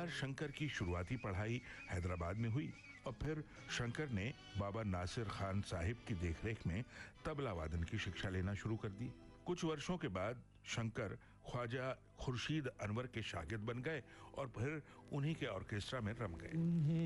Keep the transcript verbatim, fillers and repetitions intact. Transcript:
बार शंकर की शुरुआती पढ़ाई हैदराबाद में हुई और फिर शंकर ने बाबा नासिर खान साहिब की देखरेख में तबला वादन की शिक्षा लेना शुरू कर दी। कुछ वर्षों के बाद शंकर ख्वाजा खुर्शीद अनवर के शागिर्द बन गए और फिर उन्हीं के ऑर्केस्ट्रा में रम गए।